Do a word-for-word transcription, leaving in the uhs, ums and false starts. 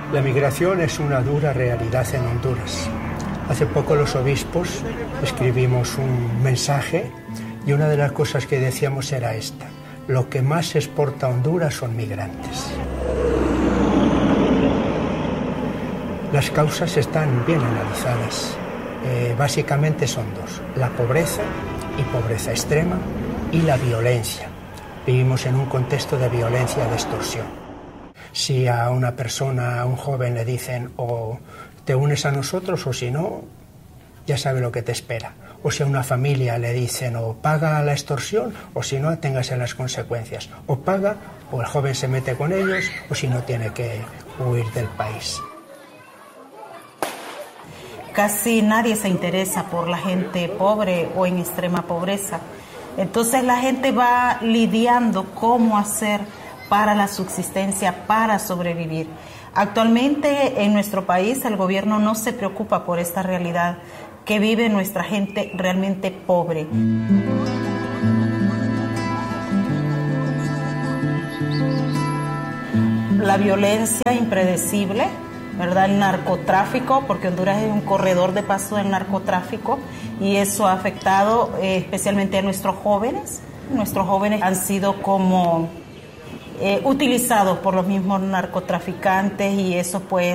La migración es una dura realidad en Honduras. Hace poco los obispos escribimos un mensaje y una de las cosas que decíamos era esta: lo que más exporta a Honduras son migrantes. Las causas están bien analizadas. Eh, básicamente son dos: la pobreza y pobreza extrema y la violencia. Vivimos en un contexto de violencia, de extorsión. Si a una persona, a un joven le dicen o te unes a nosotros o si no, ya sabe lo que te espera. O si a una familia le dicen o paga la extorsión o si no, téngase las consecuencias. O paga o el joven se mete con ellos o si no, tiene que huir del país. Casi nadie se interesa por la gente pobre o en extrema pobreza. Entonces la gente va lidiando cómo hacer para la subsistencia, para sobrevivir. Actualmente en nuestro país el gobierno no se preocupa por esta realidad que vive nuestra gente realmente pobre. La violencia impredecible, ¿verdad? El narcotráfico, porque Honduras es un corredor de paso del narcotráfico y eso ha afectado eh, especialmente a nuestros jóvenes. Nuestros jóvenes han sido como eh, utilizados por los mismos narcotraficantes y eso pues